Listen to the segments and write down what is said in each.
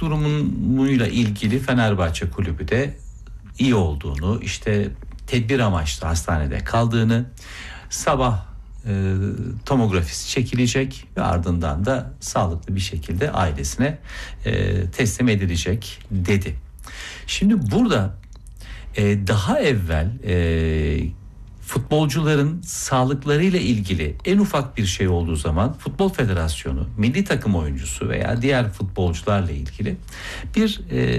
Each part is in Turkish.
durumuyla ilgili Fenerbahçe Kulübü de iyi olduğunu, işte tedbir amaçlı hastanede kaldığını, sabah tomografisi çekilecek ve ardından da sağlıklı bir şekilde ailesine teslim edilecek dedi. Şimdi burada daha evvel futbolcuların sağlıklarıyla ilgili en ufak bir şey olduğu zaman Futbol Federasyonu, milli takım oyuncusu veya diğer futbolcularla ilgili bir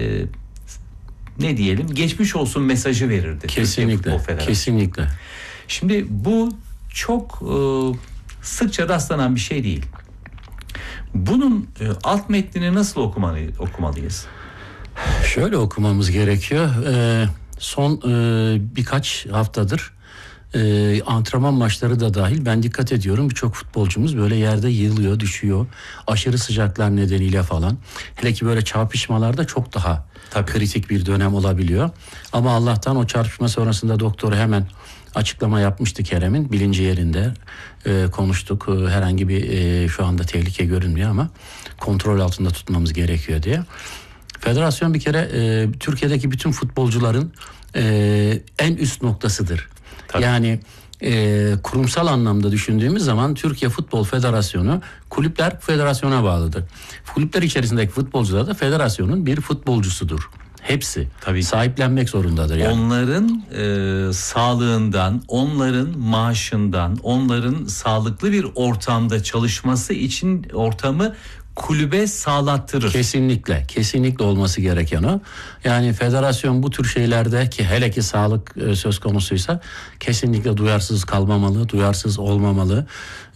ne diyelim, geçmiş olsun mesajı verirdi. Kesinlikle, kesinlikle. Şimdi bu çok sıkça rastlanan bir şey değil. Bunun alt metnini nasıl okumalıyız? Şöyle okumamız gerekiyor. Son birkaç haftadır antrenman maçları da dahil ben dikkat ediyorum. Birçok futbolcumuz böyle yerde yığılıyor, düşüyor. Aşırı sıcaklar nedeniyle falan. Hele ki böyle çarpışmalarda çok daha kritik bir dönem olabiliyor. Ama Allah'tan o çarpışma sonrasında doktor hemen açıklama yapmıştı Kerem'in. Bilinci yerinde konuştuk. Herhangi bir şu anda tehlike görünmüyor ama kontrol altında tutmamız gerekiyor diye. Federasyon bir kere Türkiye'deki bütün futbolcuların en üst noktasıdır. Tabii. Yani kurumsal anlamda düşündüğümüz zaman Türkiye Futbol Federasyonu kulüpler federasyona bağlıdır. Kulüpler içerisindeki futbolcular da federasyonun bir futbolcusudur. Hepsi tabii sahiplenmek zorundadır. Yani. Onların sağlığından, onların maaşından, onların sağlıklı bir ortamda çalışması için ortamı kulübe sağlattırır. Kesinlikle, kesinlikle olması gereken o. Yani federasyon bu tür şeylerde ki hele ki sağlık söz konusuysa kesinlikle duyarsız kalmamalı, duyarsız olmamalı.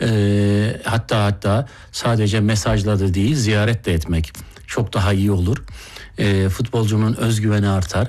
Hatta sadece mesajla da değil, ziyaret de etmek çok daha iyi olur. Futbolcunun özgüveni artar.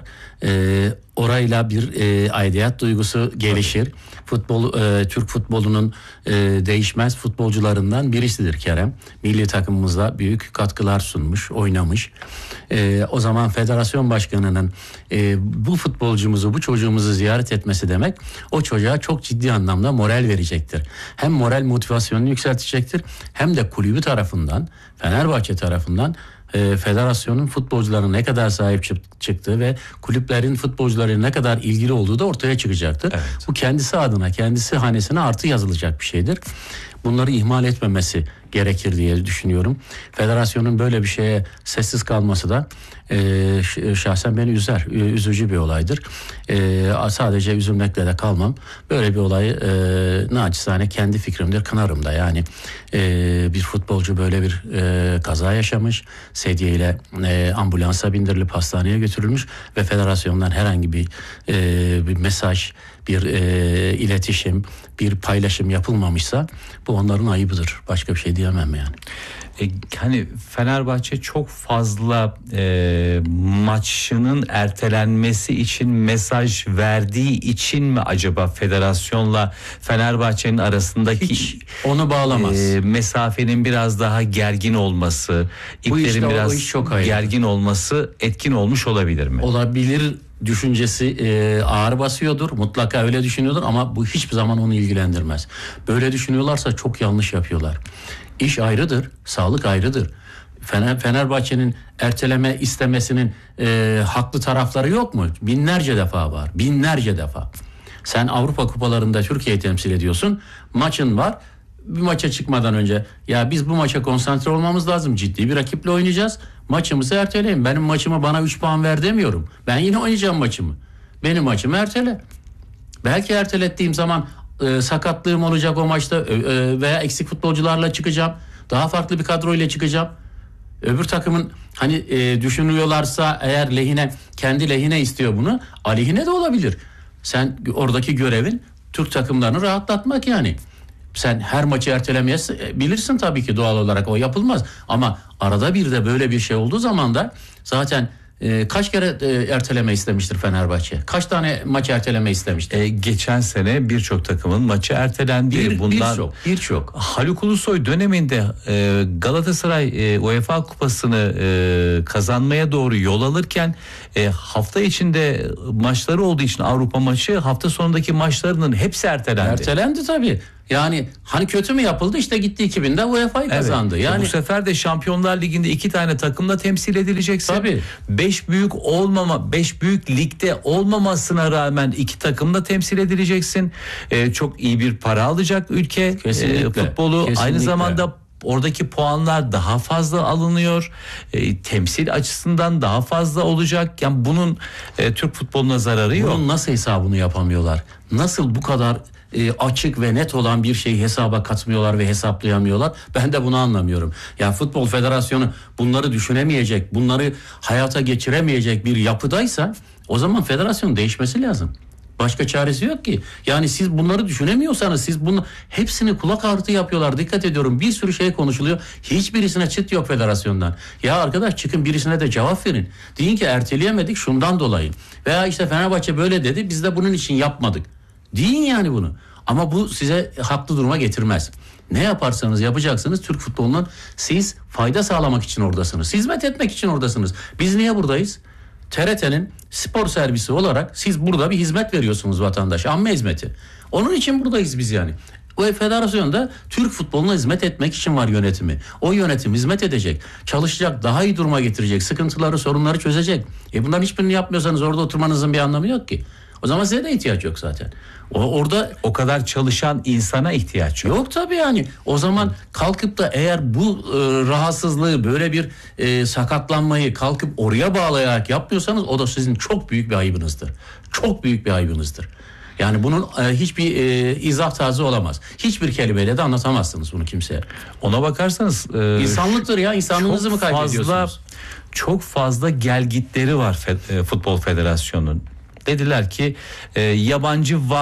Orayla bir aidiyet duygusu gelişir. Türk futbolunun değişmez futbolcularından birisidir Kerem. Milli takımımıza büyük katkılar sunmuş, oynamış. O zaman federasyon başkanının bu futbolcumuzu, bu çocuğumuzu ziyaret etmesi demek o çocuğa çok ciddi anlamda moral verecektir. Hem moral motivasyonunu yükseltecektir hem de kulübü tarafından, Fenerbahçe tarafından federasyonun futbolcularına ne kadar sahip çıktığı ve kulüplerin futbolcularına ne kadar ilgili olduğu da ortaya çıkacaktır. Evet. Bu kendisi adına, kendisi hanesine artı yazılacak bir şeydir. Bunları ihmal etmemesi gerekir diye düşünüyorum. Federasyonun böyle bir şeye sessiz kalması da şahsen beni üzer. Üzücü bir olaydır. Sadece üzülmekle de kalmam. Böyle bir olayı naçizane kendi fikrimdir, kınarım da. Yani bir futbolcu böyle bir kaza yaşamış. Sedyeyle ambulansa bindirilip hastaneye götürülmüş ve federasyondan herhangi bir mesaj, bir iletişim, bir paylaşım yapılmamışsa bu onların ayıbıdır. Başka bir şey diyemem yani. Hani Fenerbahçe çok fazla maçının ertelenmesi için mesaj verdiği için mi acaba federasyonla Fenerbahçe'nin arasındaki hiç onu bağlamaz. Mesafenin biraz daha gergin olması, iplerin biraz çok gergin olması etkin olmuş olabilir mi? Olabilir düşüncesi ağır basıyordur. Mutlaka öyle düşünüyordur ama bu hiçbir zaman onu ilgilendirmez. Böyle düşünüyorlarsa çok yanlış yapıyorlar. İş ayrıdır, sağlık ayrıdır. Fenerbahçe'nin erteleme istemesinin haklı tarafları yok mu? Binlerce defa var, binlerce defa. Sen Avrupa kupalarında Türkiye'yi temsil ediyorsun, maçın var. Bir maça çıkmadan önce ya biz bu maça konsantre olmamız lazım, ciddi bir rakiple oynayacağız. Maçımızı erteleyin. Benim maçımı bana 3 puan ver demiyorum. Ben yine oynayacağım maçımı. Benim maçımı ertele. Belki ertelettiğim zaman sakatlığım olacak o maçta veya eksik futbolcularla çıkacağım. Daha farklı bir kadroyla çıkacağım. Öbür takımın hani düşünüyorlarsa eğer kendi lehine istiyor bunu, aleyhine de olabilir. Sen oradaki görevin Türk takımlarını rahatlatmak yani. Sen her maçı ertelemeyebilirsin tabii ki, doğal olarak o yapılmaz. Ama arada bir de böyle bir şey olduğu zaman da zaten kaç kere erteleme istemiştir Fenerbahçe? Kaç tane maç erteleme istemiştir? Geçen sene birçok takımın maçı ertelendi. Birçok. Haluk Ulusoy döneminde Galatasaray UEFA Kupası'nı kazanmaya doğru yol alırken hafta içinde maçları olduğu için Avrupa maçı, hafta sonundaki maçlarının hepsi ertelendi. Ertelendi tabii. Yani hani kötü mü yapıldı? İşte gitti 2000'de UEFA'yı kazandı. Evet. Yani bu sefer de Şampiyonlar Ligi'nde 2 tane takımla temsil edileceksin. Tabii. 5 büyük ligde olmamasına rağmen 2 takımla temsil edileceksin. Çok iyi bir para alacak ülke. Kesinlikle. Futbolu Kesinlikle. aynı zamanda oradaki puanlar daha fazla alınıyor. Temsil açısından daha fazla olacak. Yani bunun Türk futboluna zararı yok. bunun nasıl hesabını yapamıyorlar? Nasıl bu kadar açık ve net olan bir şeyi hesaba katmıyorlar ve hesaplayamıyorlar? Ben de bunu anlamıyorum. Ya Futbol Federasyonu bunları düşünemeyecek, bunları hayata geçiremeyecek bir yapıdaysa o zaman federasyonun değişmesi lazım. Başka çaresi yok ki. Yani siz bunları düşünemiyorsanız siz bunu hepsini kulak artı yapıyorlar. Dikkat ediyorum, bir sürü şey konuşuluyor. Hiçbirisine çıt yok federasyondan. Ya arkadaş, çıkın birisine de cevap verin. Deyin ki erteleyemedik şundan dolayı. Veya işte Fenerbahçe böyle dedi, biz de bunun için yapmadık. Deyin yani bunu. Ama bu size haklı duruma getirmez. Ne yaparsanız yapacaksınız, Türk futbolundan siz fayda sağlamak için oradasınız. Hizmet etmek için oradasınız. Biz niye buradayız? TRT'nin spor servisi olarak siz burada bir hizmet veriyorsunuz vatandaşa, amme hizmeti. Onun için buradayız biz yani. O federasyonda Türk futboluna hizmet etmek için var yönetimi. O yönetim hizmet edecek, çalışacak, daha iyi duruma getirecek, sıkıntıları, sorunları çözecek. Bunların hiçbirini yapmıyorsanız orada oturmanızın bir anlamı yok ki. O zaman size de ihtiyaç yok zaten. Orada o kadar çalışan insana ihtiyaç yok. Yok tabii yani. O zaman kalkıp da eğer bu rahatsızlığı, böyle bir sakatlanmayı kalkıp oraya bağlayarak yapmıyorsanız o da sizin çok büyük bir ayıbınızdır. Çok büyük bir ayıbınızdır. Yani bunun hiçbir izah tarzı olamaz. Hiçbir kelimeyle de anlatamazsınız bunu kimseye. Ona bakarsanız İnsanlıktır ya. İnsanlığınızı mı kaybediyorsunuz? Çok fazla gelgitleri var Futbol Federasyonu'nun. Dediler ki yabancı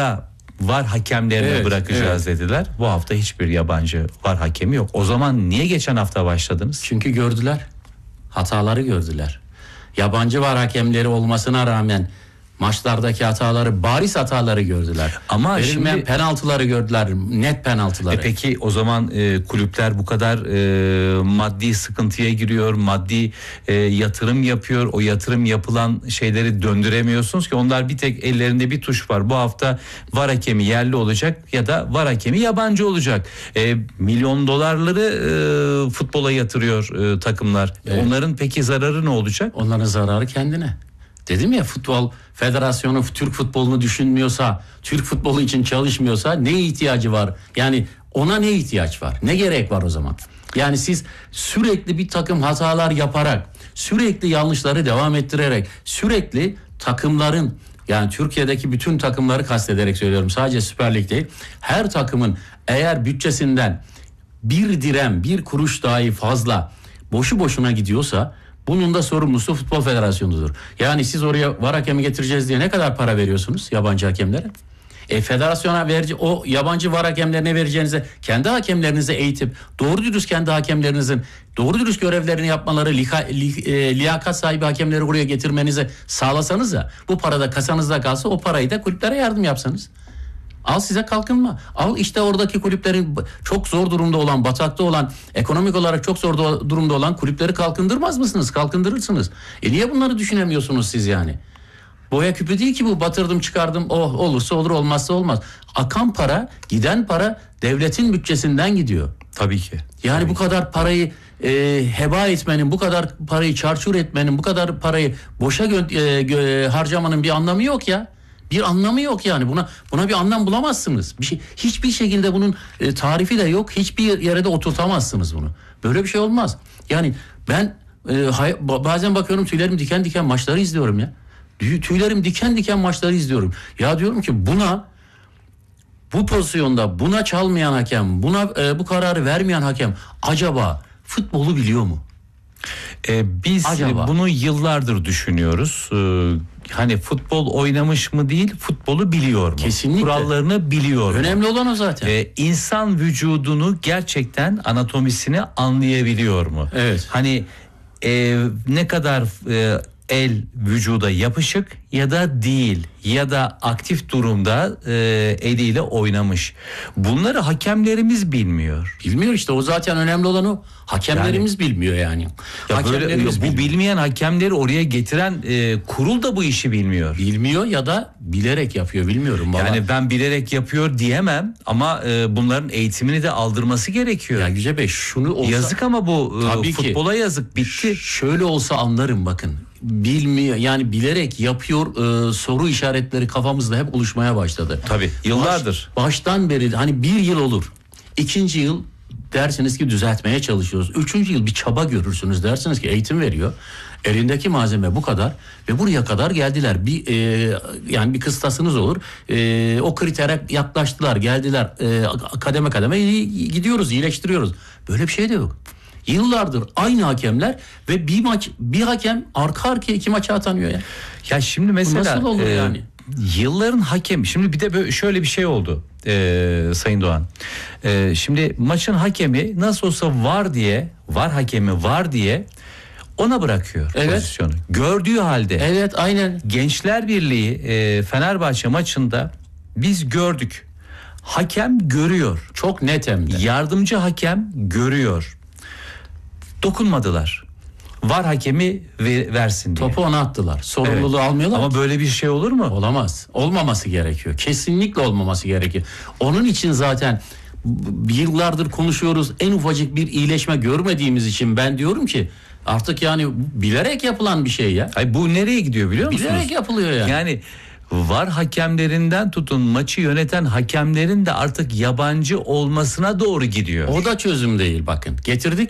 var hakemlerine bırakacağız dediler. Bu hafta hiçbir yabancı var hakemi yok. O zaman niye geçen hafta başladınız? Çünkü gördüler. Hataları gördüler. Yabancı var hakemleri olmasına rağmen maçlardaki hataları, bariz hataları gördüler. Ama verilmeyen şimdi penaltıları gördüler, net penaltıları. Peki o zaman kulüpler bu kadar maddi sıkıntıya giriyor, maddi yatırım yapıyor. O yatırım yapılan şeyleri döndüremiyorsunuz ki, onlar bir tek ellerinde bir tuş var. Bu hafta var hakemi yerli olacak ya da var hakemi yabancı olacak. Milyon dolarları futbola yatırıyor takımlar. Evet. Onların peki zararı ne olacak? Onların zararı kendine. Dedim ya, Futbol Federasyonu Türk futbolunu düşünmüyorsa, Türk futbolu için çalışmıyorsa ne ihtiyacı var? Yani ona ne ihtiyaç var? Ne gerek var o zaman? Yani siz sürekli bir takım hatalar yaparak, sürekli yanlışları devam ettirerek, sürekli takımların, yani Türkiye'deki bütün takımları kastederek söylüyorum, sadece Süper Lig değil, her takımın eğer bütçesinden bir dirhem, bir kuruş dahi fazla boşu boşuna gidiyorsa, bunun da sorumlusu Futbol Federasyonu'dur. Yani siz oraya var hakemi getireceğiz diye ne kadar para veriyorsunuz yabancı hakemlere? Federasyona o yabancı var hakemlerine vereceğinize, kendi hakemlerinizi eğitip doğru dürüst kendi hakemlerinizin doğru dürüst görevlerini yapmaları, liyakat sahibi hakemleri buraya getirmenizi sağlasanız da, bu para da kasanızda kalsa, o parayı da kulüplere yardım yapsanız. Al size kalkınma. Al işte oradaki kulüplerin çok zor durumda olan, batakta olan, ekonomik olarak çok zor durumda olan kulüpleri kalkındırmaz mısınız? Kalkındırırsınız. Niye bunları düşünemiyorsunuz siz yani? Boya küpü değil ki bu, batırdım çıkardım, oh olursa olur, olmazsa olmaz. Akan para, giden para devletin bütçesinden gidiyor. Tabii ki. Yani tabii bu kadar parayı heba etmenin, bu kadar parayı çarçur etmenin, bu kadar parayı boşa harcamanın bir anlamı yok ya. Bir anlamı yok yani. Buna bir anlam bulamazsınız. Hiçbir şekilde bunun tarifi de yok. Hiçbir yere de oturtamazsınız bunu. Böyle bir şey olmaz. Yani ben bazen bakıyorum, tüylerim diken diken maçları izliyorum ya. Tüylerim diken diken maçları izliyorum. Ya diyorum ki bu pozisyonda buna çalmayan hakem, buna bu kararı vermeyen hakem acaba futbolu biliyor mu? Biz bunu yıllardır düşünüyoruz. Hani futbol oynamış mı değil, futbolu biliyor mu? Kesinlikle. Kurallarını biliyor mu? Önemli olan o zaten. İnsan vücudunu gerçekten, anatomisini anlayabiliyor mu? Evet. Hani ne kadar el vücuda yapışık ya da değil, ya da aktif durumda eliyle oynamış. Bunları hakemlerimiz bilmiyor. Bilmiyor işte, o zaten önemli olan o. Hakemlerimiz bilmiyor yani. Ya böyle, bu bilmeyen hakemleri oraya getiren kurul da bu işi bilmiyor. Bilmiyor ya da bilerek yapıyor, bilmiyorum. Vallahi. Yani ben bilerek yapıyor diyemem ama bunların eğitimini de aldırması gerekiyor. Ya Yüce Bey, şunu olsa... Yazık ama bu futbola yazık, bitti. Şöyle olsa anlarım bakın. Bilmiyor yani, bilerek yapıyor, soru işaretleri kafamızda hep oluşmaya başladı. Tabii yıllardır. Baştan beri hani bir yıl olur. 2. yıl dersiniz ki düzeltmeye çalışıyoruz. 3. yıl bir çaba görürsünüz, dersiniz ki eğitim veriyor. Elindeki malzeme bu kadar ve buraya kadar geldiler. Yani bir kıstasınız olur. O kritere yaklaştılar, geldiler. Kademe kademe gidiyoruz, iyileştiriyoruz. Böyle bir şey de yok. Yıllardır aynı hakemler ve bir hakem arka arkaya 2 maça atanıyor ya. Ya şimdi mesela nasıl olur yani? Yılların hakem. Şimdi bir de böyle şöyle bir şey oldu Sayın Doğan. Şimdi maçın hakemi nasıl olsa var hakemi var diye ona bırakıyor pozisyonu. Gördüğü halde. Evet, aynen. Gençler Birliği Fenerbahçe maçında biz gördük. Hakem görüyor. Çok net hem de. Yardımcı hakem görüyor. Dokunmadılar. VAR hakemi versin diye. Topu ona attılar. Sorumluluğu almıyorlar. Ama böyle bir şey olur mu? Olamaz. Olmaması gerekiyor. Kesinlikle olmaması gerekiyor. Onun için zaten yıllardır konuşuyoruz. En ufacık bir iyileşme görmediğimiz için ben diyorum ki artık yani bilerek yapılan bir şey ya. Hayır, bu nereye gidiyor biliyor musunuz? Bilerek yapılıyor yani. Yani VAR hakemlerinden tutun maçı yöneten hakemlerin de artık yabancı olmasına doğru gidiyor. O da çözüm değil, bakın. Getirdik.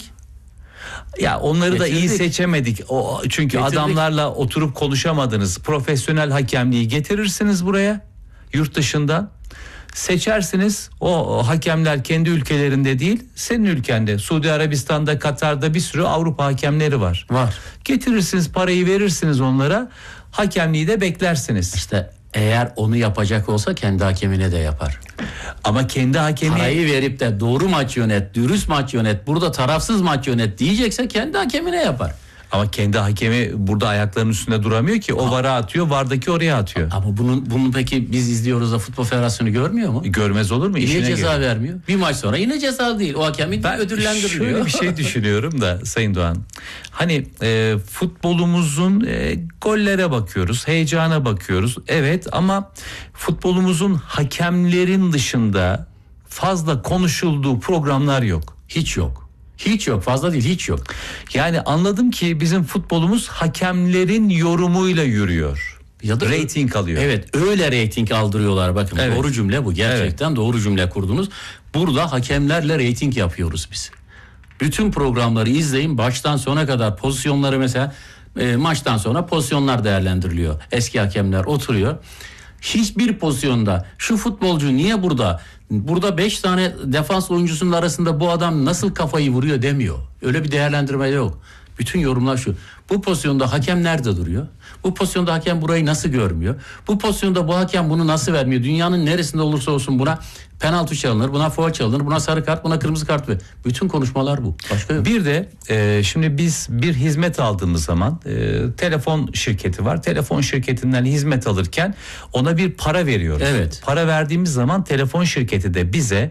Ya onları da iyi seçemedik. Çünkü Getirdik. Adamlarla oturup konuşamadınız. Profesyonel hakemliği getirirsiniz buraya yurt dışından. Seçersiniz. O hakemler kendi ülkelerinde değil, senin ülkende. Suudi Arabistan'da, Katar'da bir sürü Avrupa hakemleri var. Getirirsiniz, parayı verirsiniz onlara. Hakemliği de beklersiniz. İşte eğer onu yapacak olsa kendi hakemine de yapar. Ama kendi hakemi... Parayı verip de doğru maç yönet, dürüst maç yönet, burada tarafsız maç yönet diyecekse kendi hakemine yapar. Ama kendi hakemi burada ayaklarının üstünde duramıyor ki. O VAR'a atıyor, VAR'daki oraya atıyor. Ama bunun peki biz izliyoruz da Futbol Federasyonu görmüyor mu? Görmez olur mu? Niye ceza vermiyor? Bir maç sonra yine ceza değil. O hakemi ödüllendiriliyor. Şöyle bir şey düşünüyorum da Sayın Doğan. Hani futbolumuzun gollere bakıyoruz, heyecana bakıyoruz. Evet, ama futbolumuzun hakemlerin dışında fazla konuşulduğu programlar yok. Hiç yok. Hiç yok, fazla değil, hiç yok. Yani anladım ki bizim futbolumuz hakemlerin yorumuyla yürüyor. Ya da reyting alıyor. Evet, öyle reyting aldırıyorlar, bakın. Evet. Doğru cümle bu, gerçekten doğru cümle kurdunuz. Burada hakemlerle reyting yapıyoruz biz. Bütün programları izleyin, baştan sona kadar pozisyonları, mesela maçtan sonra pozisyonlar değerlendiriliyor. Eski hakemler oturuyor. Hiçbir pozisyonda şu futbolcu niye burada 5 tane defans oyuncusunun arasında bu adam nasıl kafayı vuruyor demiyor. Öyle bir değerlendirme yok. Bütün yorumlar şu: bu pozisyonda hakem nerede duruyor? Bu pozisyonda hakem burayı nasıl görmüyor? Bu pozisyonda bu hakem bunu nasıl vermiyor? Dünyanın neresinde olursa olsun buna penaltı çalınır, buna faul çalınır, buna sarı kart, buna kırmızı kart ve bütün konuşmalar bu. Başka yok. Bir de şimdi biz bir hizmet aldığımız zaman telefon şirketi var. Telefon şirketinden hizmet alırken ona bir para veriyoruz. Evet. Para verdiğimiz zaman telefon şirketi de bize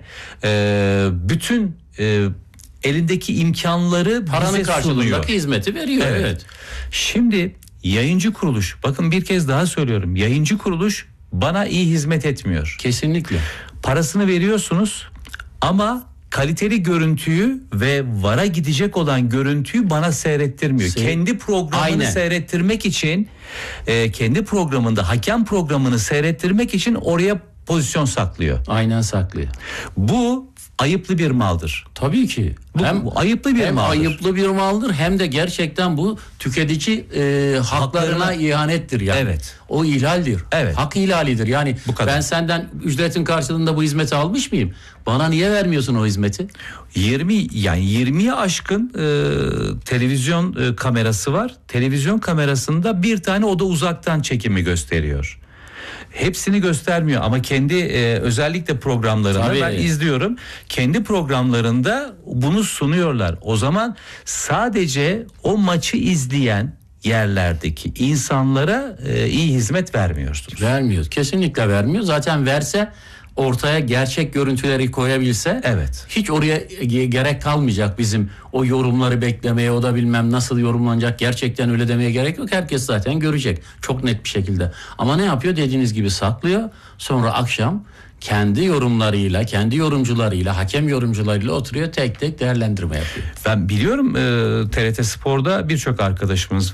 bütün elindeki imkanları paranın bize karşılığındaki hizmeti veriyor. Evet. Şimdi yayıncı kuruluş, bakın bir kez daha söylüyorum, yayıncı kuruluş bana iyi hizmet etmiyor. Kesinlikle. Parasını veriyorsunuz ama kaliteli görüntüyü ve VAR'a gidecek olan görüntüyü bana seyrettirmiyor. Kendi programını seyrettirmek için, kendi programında hakem programını seyrettirmek için oraya pozisyon saklıyor. Aynen saklıyor. Bu ayıplı bir maldır. Tabii ki. Hem ayıplı bir maldır. Ayıplı bir maldır, hem de gerçekten bu tüketici haklarına ihanettir yani. Evet. O ihlaldir. Evet. Hak ihlalidir. Yani ben senden ücretin karşılığında bu hizmeti almış mıyım? Bana niye vermiyorsun o hizmeti? 20'ye aşkın televizyon kamerası var. Televizyon kamerasında bir tane, o da uzaktan çekimi gösteriyor. Hepsini göstermiyor ama kendi özellikle programlarında ben izliyorum. Kendi programlarında bunu sunuyorlar. O zaman sadece o maçı izleyen yerlerdeki insanlara iyi hizmet vermiyorsunuz. Vermiyor. Kesinlikle vermiyor. Zaten verse ortaya gerçek görüntüleri koyabilse, Evet. hiç oraya gerek kalmayacak bizim o yorumları beklemeye, o da bilmem nasıl yorumlanacak, gerçekten öyle demeye gerek yok. Herkes zaten görecek çok net bir şekilde. Ama ne yapıyor? Dediğiniz gibi saklıyor. Sonra akşam kendi yorumlarıyla, kendi yorumcularıyla, hakem yorumcularıyla oturuyor, tek tek değerlendirme yapıyor. Ben biliyorum, TRT Spor'da birçok arkadaşımız